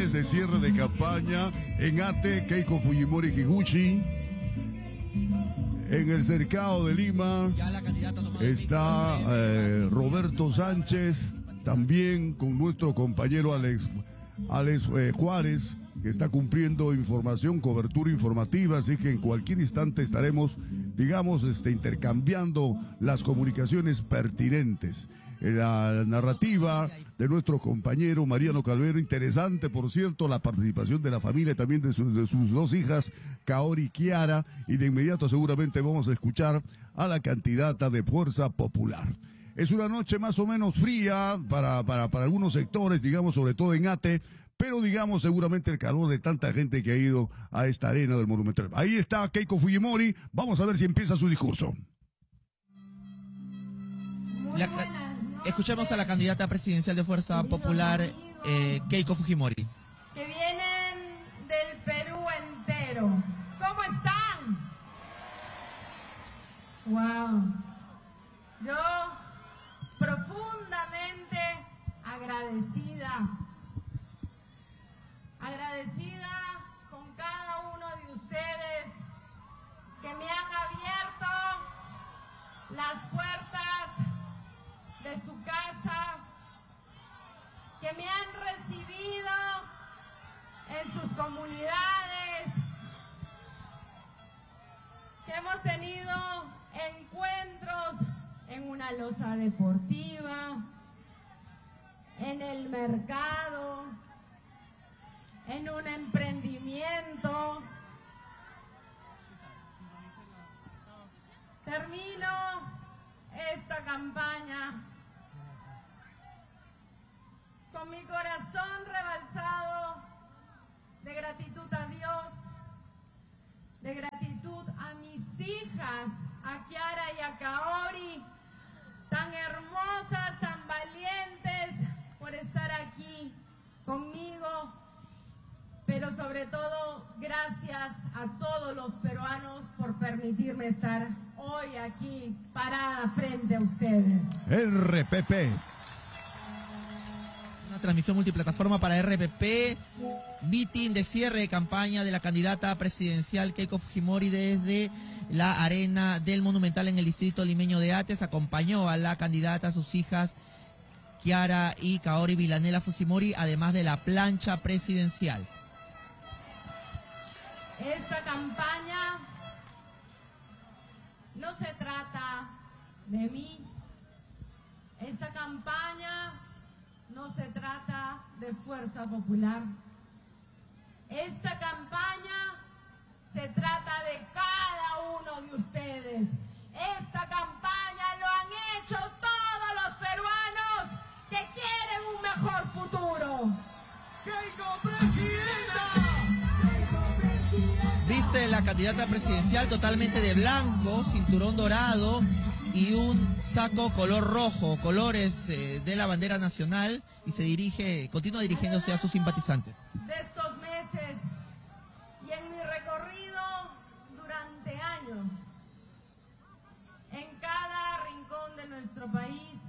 actividades de cierre de campaña en Ate, Keiko Fujimori Higuchi. En el cercado de Lima está Roberto Sánchez, también con nuestro compañero Alex Juárez, que está cumpliendo información, cobertura informativa, así que en cualquier instante estaremos, digamos, intercambiando las comunicaciones pertinentes. La narrativa de nuestro compañero Mariano Calvero, interesante por cierto, la participación de la familia, también de sus dos hijas, Kaori y Kiara, y de inmediato seguramente vamos a escuchar a la candidata de Fuerza Popular. Es una noche más o menos fría para algunos sectores, digamos, sobre todo en Ate, pero digamos seguramente el calor de tanta gente que ha ido a esta arena del Monumental. Ahí está Keiko Fujimori, vamos a ver si empieza su discurso. Escuchemos a la candidata presidencial de Fuerza Popular, Keiko Fujimori. Que vienen del Perú entero. ¿Cómo están? Wow. Yo profundamente agradecida con cada uno de ustedes que me han abierto las puertas de su casa, que me han recibido en sus comunidades, que hemos tenido encuentros en una loza deportiva, en el mercado, en un emprendimiento. Termino esta campaña con mi corazón rebalsado de gratitud a Dios, de gratitud a mis hijas, a Kiara y a Kaori, tan hermosas, tan valientes por estar aquí conmigo, pero sobre todo gracias a todos los peruanos por permitirme estar hoy aquí parada frente a ustedes. RPP. Una transmisión multiplataforma para RPP, meeting de cierre de campaña de la candidata presidencial Keiko Fujimori desde la arena del Monumental en el distrito limeño de Ates. Acompañó a la candidata, a sus hijas Kiara y Kaori Vilanela Fujimori, además de la plancha presidencial. Esta campaña no se trata de mí. Esta campaña no se trata de Fuerza Popular. Esta campaña se trata de cada uno de ustedes. Esta campaña lo han hecho todos los peruanos que quieren un mejor futuro. ¡Keiko Presidenta! Viste la candidata presidencial totalmente de blanco, cinturón dorado y un saco color rojo, colores de la bandera nacional, y continúa dirigiéndose a sus simpatizantes. De estos meses y en mi recorrido durante años, en cada rincón de nuestro país,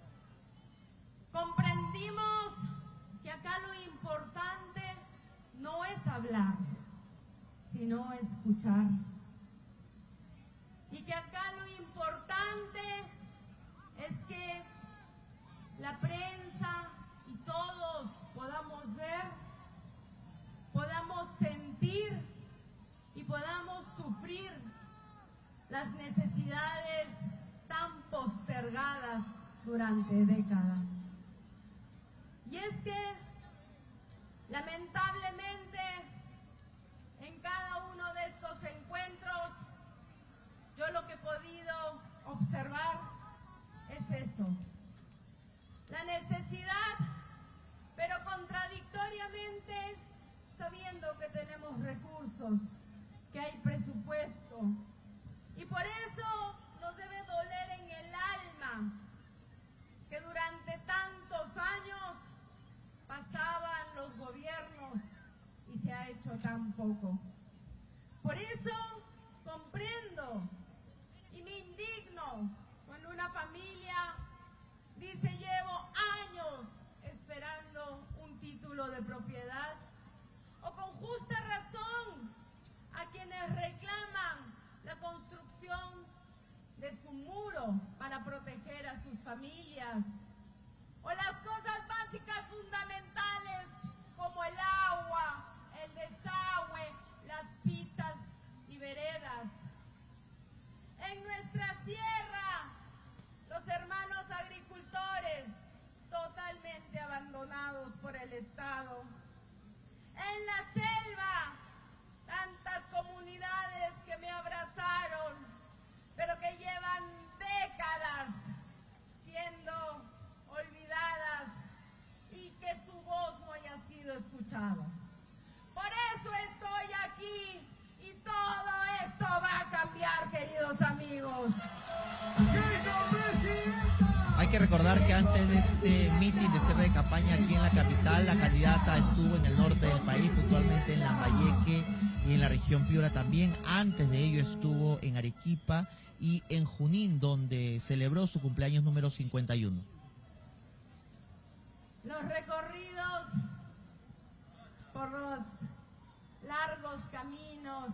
comprendimos que acá lo importante no es hablar, sino escuchar. Y que acá lo importante es que la prensa y todos podamos ver, podamos sentir y podamos sufrir las necesidades tan postergadas durante décadas. Y es que, lamentablemente, en cada uno de estos encuentros, yo lo que he podido observar es eso. La necesidad, pero contradictoriamente, sabiendo que tenemos recursos, que hay presupuesto. Y por eso nos debe doler en el alma que durante tantos años pasaban los gobiernos y se ha hecho tan poco. Por eso comprendo y me indigno cuando una familia dice: llevo años esperando un título de propiedad justa razón a quienes reclaman la construcción de su muro para proteger a sus familias, o las cosas básicas fundamentales como el agua, el desagüe, las pistas y veredas. En nuestra sierra, los hermanos agricultores totalmente abandonados por el Estado. En la selva, tantas comunidades que me abrazaron, pero que llevan décadas siendo olvidadas y que su voz no haya sido escuchada. Por eso estoy aquí y todo esto va a cambiar, queridos amigos. Hay que recordar que antes de este mitin de cierre de campaña aquí en la capital, la candidata estuvo en el norte del país, puntualmente en Lambayeque y en la región Piura también. Antes de ello estuvo en Arequipa y en Junín, donde celebró su cumpleaños número 51. Los recorridos por los largos caminos,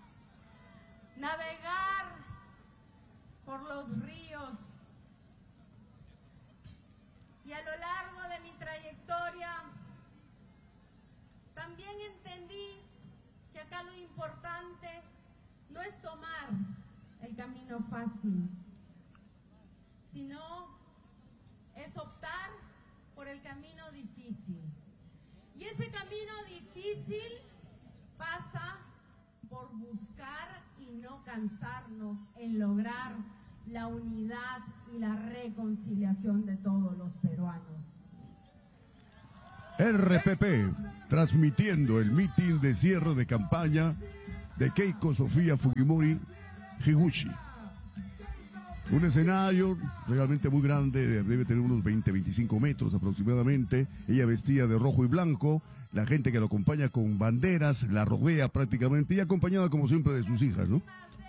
navegar por los ríos, y a lo largo de mi trayectoria también entendí que acá lo importante no es tomar el camino fácil, sino es optar por el camino difícil. Y ese camino difícil pasa por buscar y no cansarnos en lograr la unidad y la reconciliación de todos los peruanos. RPP, transmitiendo el mitin de cierre de campaña de Keiko Sofía Fujimori Higuchi. Un escenario realmente muy grande, debe tener unos 20-25 metros aproximadamente. Ella vestida de rojo y blanco, la gente que lo acompaña con banderas, la rodea prácticamente y acompañada como siempre de sus hijas, ¿no?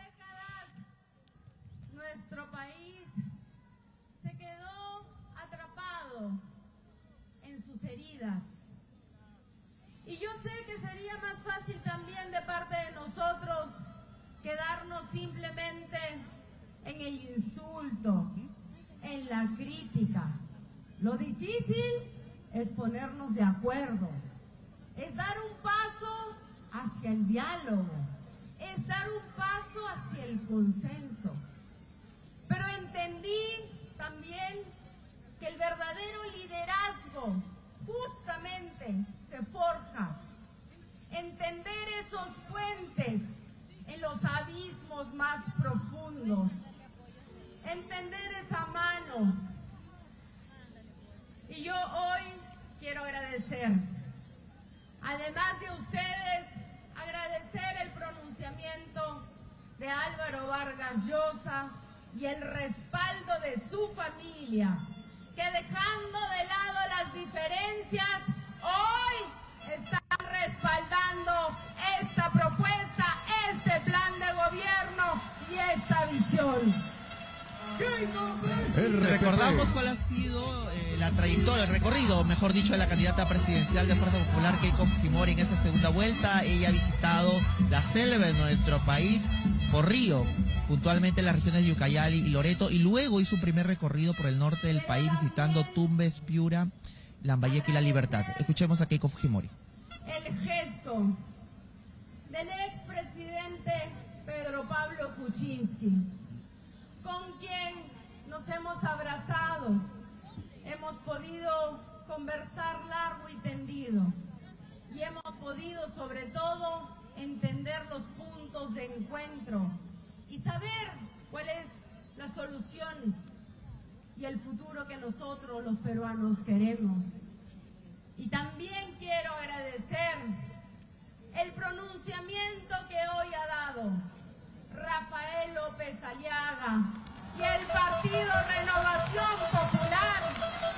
Nuestro país se quedó atrapado en sus heridas. Y yo sé que sería más fácil también de parte de nosotros quedarnos simplemente en el insulto, en la crítica. Lo difícil es ponernos de acuerdo, es dar un paso hacia el diálogo, es dar un paso hacia el consenso. Pero entendí también que el verdadero liderazgo justamente se forja. Entender esos puentes en los abismos más profundos. Entender esa mano. Y yo hoy quiero agradecer, además de ustedes, agradecer el pronunciamiento de Álvaro Vargas Llosa y el respaldo de su familia, que dejando de lado las diferencias, hoy están respaldando esta propuesta, este plan de gobierno y esta visión. Recordamos cuál ha sido la trayectoria, el recorrido, mejor dicho, de la candidata presidencial de Fuerza Popular, Keiko Fujimori, en esa segunda vuelta. Ella ha visitado la selva de nuestro país por río, puntualmente en las regiones de Ucayali y Loreto, y luego hizo un primer recorrido por el norte del país visitando Tumbes, Piura, Lambayeque y La Libertad. Escuchemos a Keiko Fujimori. El gesto del expresidente Pedro Pablo Kuczynski, con quien nos hemos abrazado, hemos podido conversar largo y tendido y hemos podido sobre todo entender los puntos de encuentro y saber cuál es la solución y el futuro que nosotros los peruanos queremos. Y también quiero agradecer el pronunciamiento que hoy ha dado Rafael López Aliaga y el Partido Renovación Popular.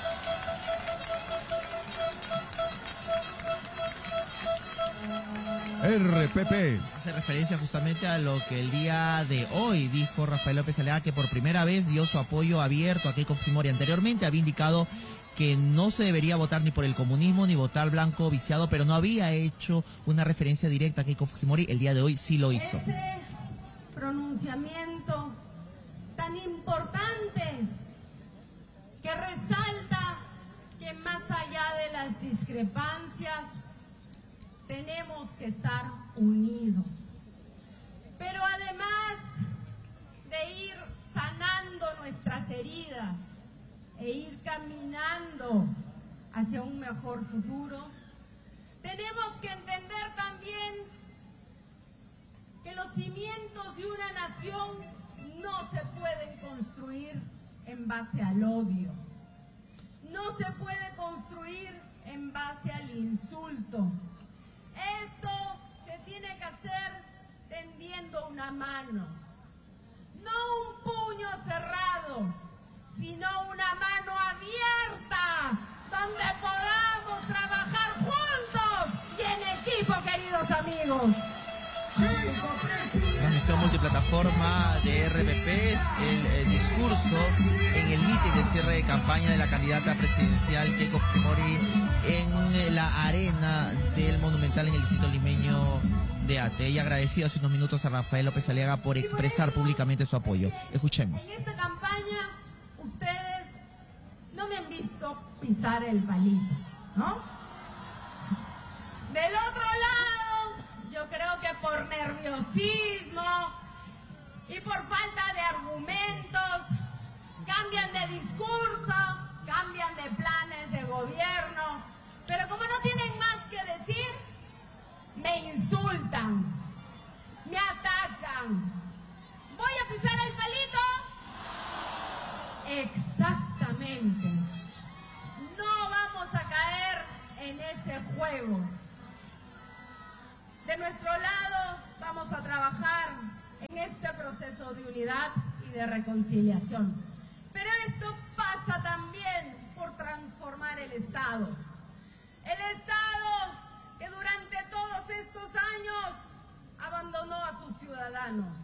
RPP. Hace referencia justamente a lo que el día de hoy dijo Rafael López Aliaga, que por primera vez dio su apoyo abierto a Keiko Fujimori. Anteriormente había indicado que no se debería votar ni por el comunismo ni votar blanco viciado, pero no había hecho una referencia directa a Keiko Fujimori. El día de hoy sí lo hizo. Ese pronunciamiento tan importante que resalta que más allá de las discrepancias tenemos que estar unidos. Pero además de ir sanando nuestras heridas e ir caminando hacia un mejor futuro, tenemos que entender también que los cimientos de una nación no se pueden construir en base al odio, no se puede construir en base al insulto. Esto se tiene que hacer tendiendo una mano, no un puño cerrado, sino una mano abierta, donde podamos trabajar juntos y en equipo, queridos amigos. Transmisión multiplataforma de RPP, el discurso en el mitin de cierre de campaña de la candidata presidencial Keiko Fujimori en la arena del Monumental en el distrito limeño de Ate. Y agradecido hace unos minutos a Rafael López Aliaga por expresar públicamente su apoyo. Escuchemos. En esta campaña ustedes no me han visto pisar el palito, ¿no? Del otro lado, yo creo que por nerviosismo y por falta de argumentos, cambian de discurso, cambian de planes de gobierno, pero como no tienen más que decir, me insultan, me atacan. ¿Voy a pisar el palito? Exactamente. No vamos a caer en ese juego. De nuestro lado vamos a trabajar en este proceso de unidad y de reconciliación. Pero esto pasa también por transformar el Estado. El Estado que durante todos estos años abandonó a sus ciudadanos.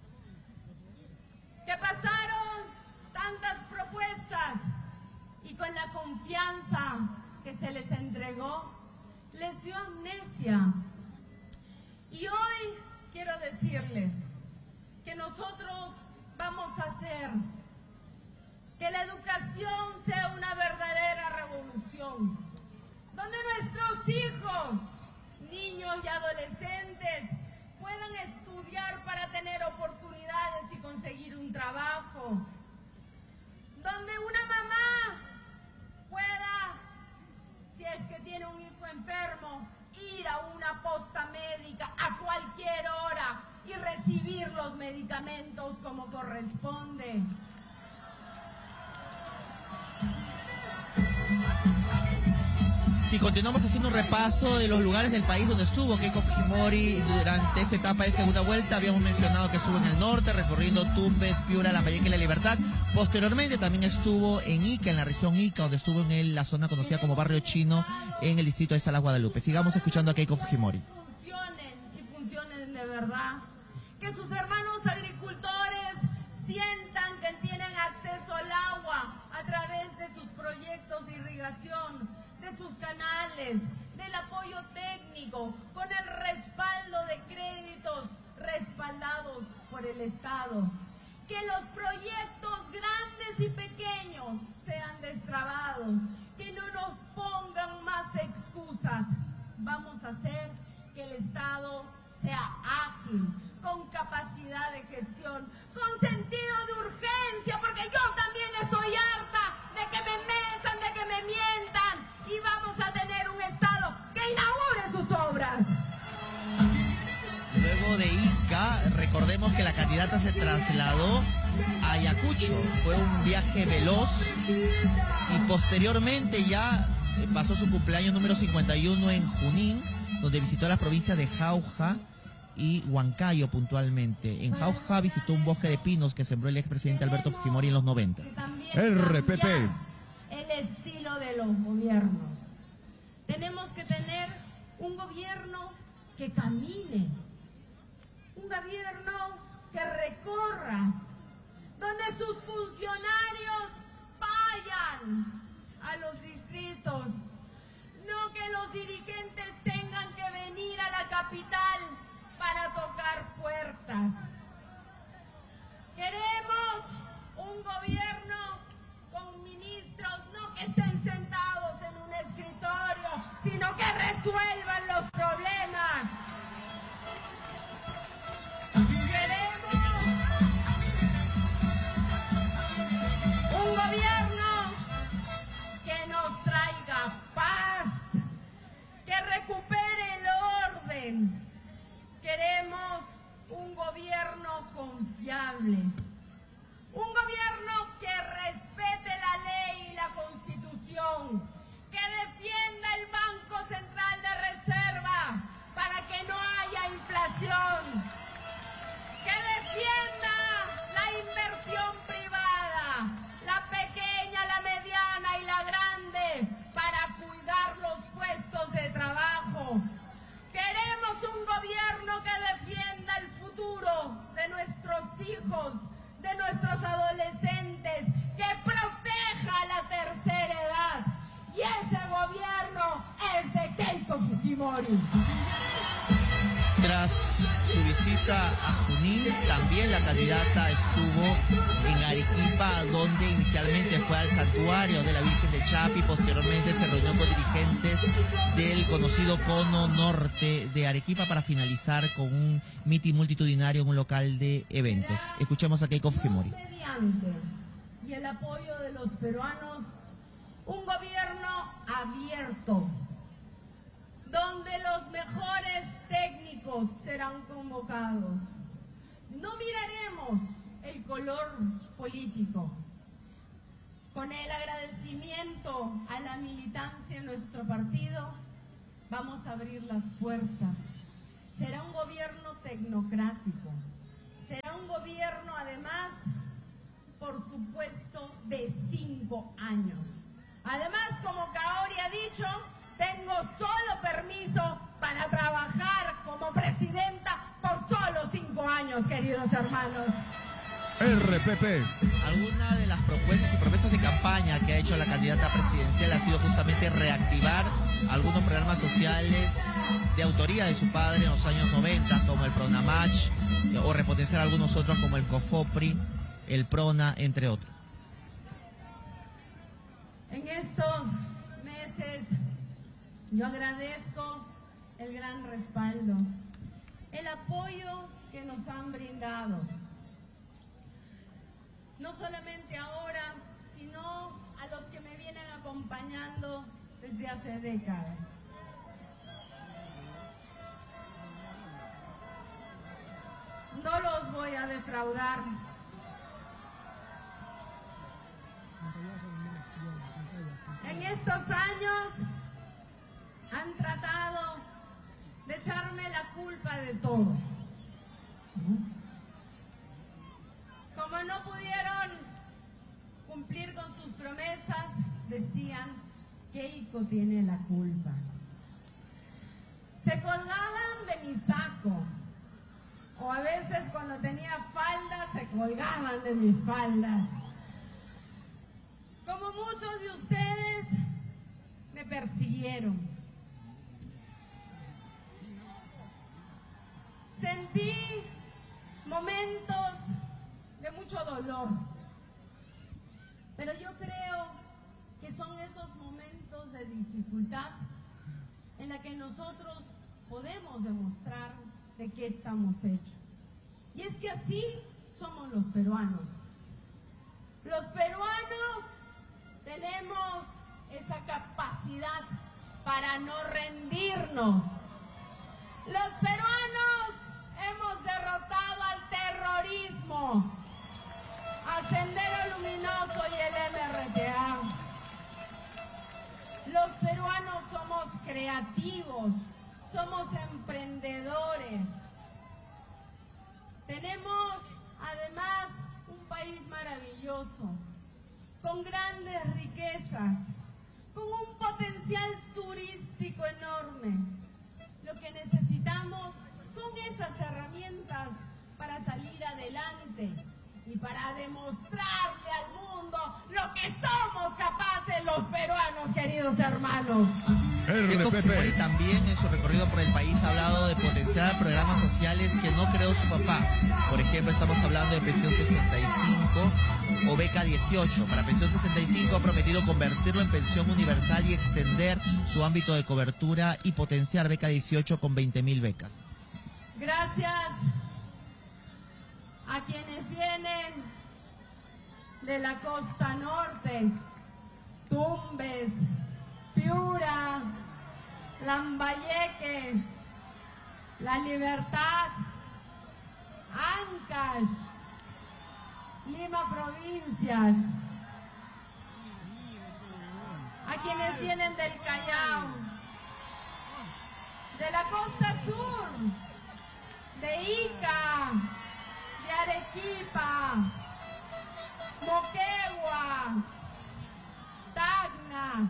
Que pasaron tantas propuestas y con la confianza que se les entregó, les dio amnesia. Y hoy quiero decirles que nosotros vamos a hacer que la educación sea una verdadera revolución, donde nuestros hijos, niños y adolescentes puedan estudiar para tener oportunidades y conseguir un trabajo, donde una mamá pueda, si es que tiene un hijo enfermo, ir a una posta médica a cualquier hora y recibir los medicamentos como corresponde. Y continuamos haciendo un repaso de los lugares del país donde estuvo Keiko Fujimori durante esta etapa de segunda vuelta. Habíamos mencionado que estuvo en el norte, recorriendo Tumbes, Piura, Lambayeque y La Libertad. Posteriormente también estuvo en Ica, en la región Ica, donde estuvo en la zona conocida como Barrio Chino, en el distrito de Salas Guadalupe. Sigamos escuchando a Keiko Fujimori. Funcionen de verdad. Que sus hermanos agricultores sientan que tienen acceso al agua a través de sus proyectos de irrigación, de sus canales, del apoyo técnico, con el respaldo de créditos respaldados por el Estado. Que los proyectos grandes y pequeños sean destrabados, que no nos pongan más excusas. Vamos a hacer que el Estado sea ágil, con capacidad de gestión, con sentido de urgencia, porque yo también estoy harta de que me mesan, de que me mientan, y vamos a tener un Estado que inaugure sus obras. Luego de Ica, recordemos que la candidata se trasladó a Ayacucho. Fue un viaje veloz y posteriormente ya pasó su cumpleaños número 51 en Junín, donde visitó las provincias de Jauja y Huancayo puntualmente. En Jauja visitó un bosque de pinos que sembró el expresidente Alberto Fujimori en los 90. RPP. El estilo de los gobiernos. Tenemos que tener un gobierno que camine, un gobierno que recorra, donde sus funcionarios vayan a los distritos. No que los dirigentes tengan que venir a la capital para tocar puertas. Queremos un gobierno con ministros, no que estén sentados en un escritorio, sino que resuelvan los problemas. Queremos un gobierno que nos traiga paz, que recupere el orden. Queremos un gobierno confiable, un gobierno que respete la ley y la Constitución, que defienda el Banco Central de Reserva para que no haya inflación, que defienda la inversión privada, la pequeña, la mediana y la grande, para cuidar los puestos de trabajo. Queremos un gobierno que defienda el futuro de nuestros hijos, de nuestros adolescentes, que proteja la tercera edad. Y ese gobierno es de Keiko Fujimori. Tras su visita a Junín, también la candidata estuvo en Arequipa, donde inicialmente fue al santuario de la Virgen de Chapi, posteriormente se reunió con dirigentes del conocido Cono Norte de Arequipa para finalizar con un mitin multitudinario en un local de eventos. Escuchemos a Keiko Fujimori. Y el apoyo de los peruanos, un gobierno abierto, donde los mejores técnicos serán convocados. No miraremos el color político. Con el agradecimiento a la militancia en nuestro partido, vamos a abrir las puertas. Será un gobierno tecnocrático. Será un gobierno, además, por supuesto, de 5 años. Además, como Kaori ha dicho, tengo solo permiso para trabajar como presidenta por solo 5 años, queridos hermanos. RPP. Alguna de las propuestas y promesas de campaña que ha hecho la candidata presidencial ha sido justamente reactivar algunos programas sociales de autoría de su padre en los años 90, como el Pronamach, o repotenciar algunos otros como el COFOPRI, el PRONA, entre otros. En estos meses yo agradezco el gran respaldo, el apoyo que nos han brindado. No solamente ahora, sino a los que me vienen acompañando desde hace décadas. No los voy a defraudar. En estos años han tratado de echarme la culpa de todo. Como no pudieron cumplir con sus promesas, decían que Keiko tiene la culpa. Se colgaban de mi saco, o a veces cuando tenía faldas se colgaban de mis faldas. Como muchos de ustedes me persiguieron. Sentí momentos de mucho dolor, pero yo creo que son esos momentos de dificultad en la que nosotros podemos demostrar de qué estamos hechos. Y es que así somos los peruanos. Los peruanos tenemos esa capacidad para no rendirnos. Los peruanos hemos derrotado al terrorismo, a Sendero Luminoso y el MRTA. Los peruanos somos creativos, somos emprendedores. Tenemos además un país maravilloso, con grandes riquezas, con un potencial turístico enorme. Lo que necesitamos son esas herramientas para salir adelante. y para demostrarle al mundo lo que somos capaces los peruanos, queridos hermanos. Keiko Fujimori también en su recorrido por el país ha hablado de potenciar programas sociales que no creó su papá. Por ejemplo, estamos hablando de pensión 65 o beca 18. Para pensión 65 ha prometido convertirlo en pensión universal y extender su ámbito de cobertura y potenciar beca 18 con 20.000 becas. Gracias a quienes vienen de la costa norte, Tumbes, Piura, Lambayeque, La Libertad, Ancash, Lima Provincias, a quienes vienen del Callao, de la costa sur, de Ica, de Arequipa, Moquegua, Tacna,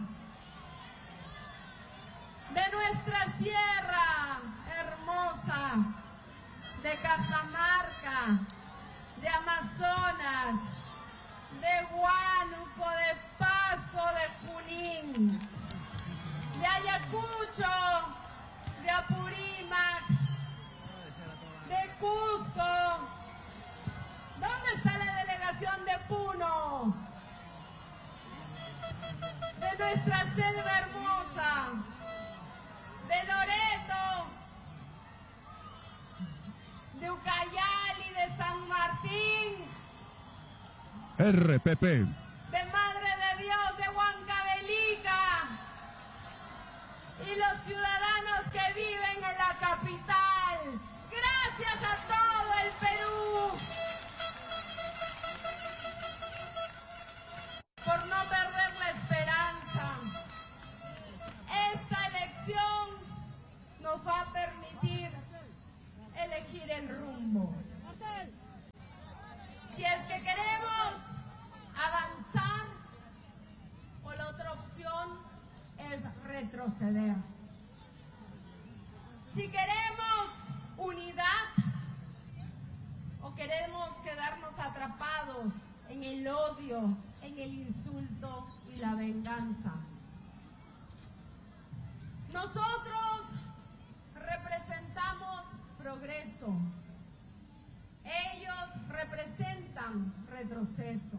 de nuestra sierra hermosa, de Cajamarca, de Amazonas, de Huánuco, de Pasco, de Junín, de Ayacucho, de Apurímac, de Cusco. ¿Dónde está la delegación de Puno? De nuestra selva hermosa, de Loreto, de Ucayali, de San Martín, RPP, de Madre de Dios, de Huancavelica, y los ciudadanos que viven en la capital. Gracias a todo el Perú por no perder la esperanza. Esta elección nos va a permitir elegir el rumbo. Si es que queremos avanzar, o la otra opción es retroceder. Si queremos unidad o queremos quedarnos atrapados en el odio, en el insulto y la venganza. Nosotros representamos progreso. Ellos representan retroceso.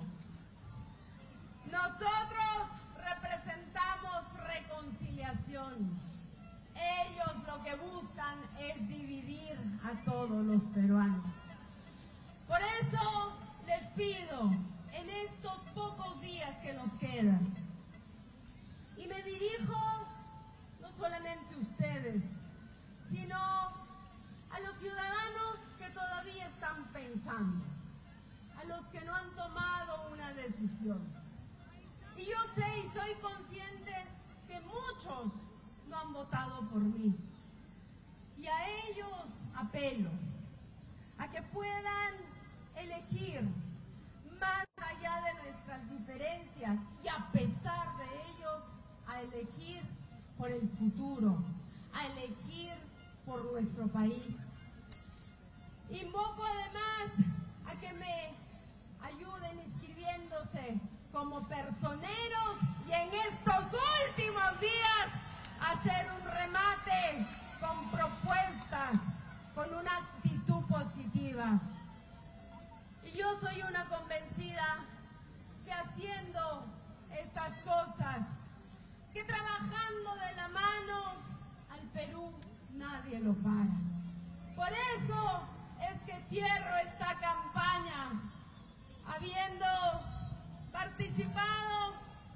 Nosotros representamos reconciliación. Ellos lo que buscan es dividir a todos los peruanos. Por eso les pido en estos pocos días que nos quedan, y me dirijo no solamente a ustedes, sino a los ciudadanos que todavía están pensando, a los que no han tomado una decisión. Y yo sé y soy consciente que muchos no han votado por mí. Y a ellos apelo a que puedan elegir más allá de nuestras diferencias y a pesar de ellos a elegir por el futuro, a elegir por nuestro país. Invoco además a que me ayuden inscribiéndose como personeros y en estos últimos días hacer un remate con propuestas, con una actitud positiva. Y yo soy una convencida que haciendo estas cosas, que trabajando de la mano al Perú, nadie lo para. Por eso es que cierro esta campaña habiendo participado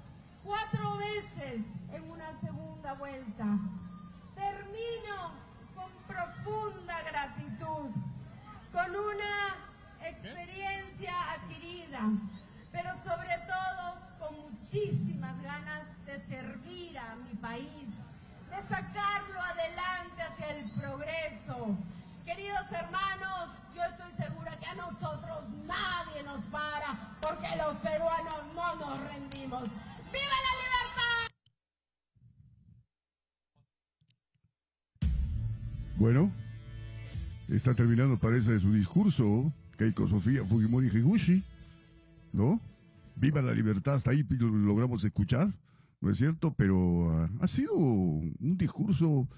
4 veces en una segunda vuelta. Termino con profunda gratitud, con una experiencia adquirida, pero sobre todo con muchísimas ganas de servir a mi país, de sacarlo adelante hacia el progreso. Queridos hermanos, yo estoy segura que a nosotros nadie nos para, porque los peruanos no nos rendimos. ¡Viva la libertad! Bueno, está terminando, parece, su discurso Keiko Sofía Fujimori Higuchi, ¿no? Viva la libertad, hasta ahí lo logramos escuchar, ¿no es cierto? Pero ha sido un discurso...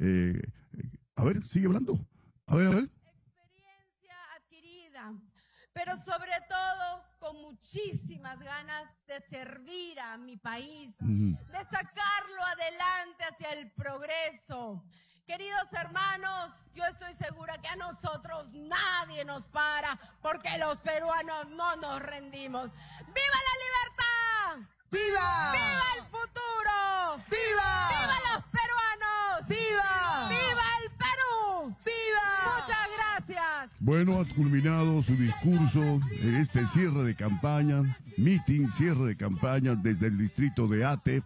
a ver, sigue hablando. A ver, a ver. Experiencia adquirida, pero sobre todo con muchísimas ganas de servir a mi país, de sacarlo adelante hacia el progreso. Queridos hermanos, yo estoy segura que a nosotros nadie nos para, porque los peruanos no nos rendimos. ¡Viva la libertad! ¡Viva! ¡Viva el futuro! ¡Viva! ¡Viva los peruanos! ¡Viva! ¡Viva el Perú! ¡Viva! Muchas gracias. Bueno, ha culminado su discurso en este cierre de campaña, cierre de campaña desde el distrito de Ate.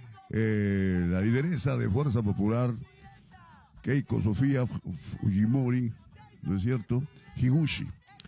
La lideresa de Fuerza Popular, Keiko Sofía Fujimori, ¿no es cierto? Higuchi.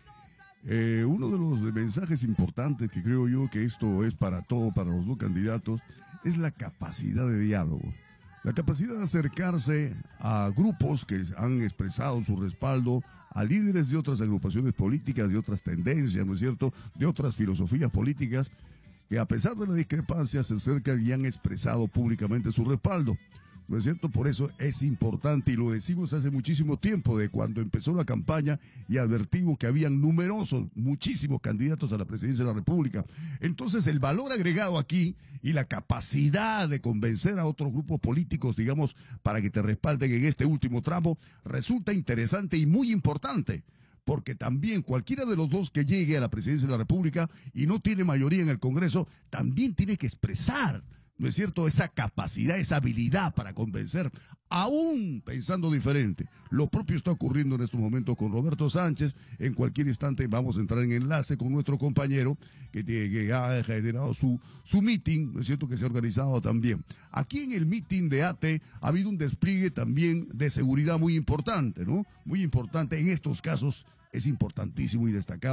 Uno de los mensajes importantes que creo yo que esto es para todos, para los dos candidatos, es la capacidad de diálogo. La capacidad de acercarse a grupos que han expresado su respaldo, a líderes de otras agrupaciones políticas, de otras tendencias, ¿no es cierto?, de otras filosofías políticas, que a pesar de la discrepancia se acercan y han expresado públicamente su respaldo. ¿No es cierto? Por eso es importante, y lo decimos hace muchísimo tiempo, de cuando empezó la campaña y advertimos que habían muchísimos candidatos a la presidencia de la República. Entonces el valor agregado aquí y la capacidad de convencer a otros grupos políticos, digamos, para que te respalden en este último tramo, resulta interesante y muy importante. Porque también cualquiera de los dos que llegue a la presidencia de la República y no tiene mayoría en el Congreso, también tiene que expresar, ¿no es cierto?, esa capacidad, esa habilidad para convencer, aún pensando diferente. Lo propio está ocurriendo en estos momentos con Roberto Sánchez. En cualquier instante vamos a entrar en enlace con nuestro compañero que ha generado su meeting, ¿no es cierto?, que se ha organizado también. Aquí en el meeting de ATE ha habido un despliegue también de seguridad muy importante, ¿no? Muy importante. En estos casos es importantísimo y destacado.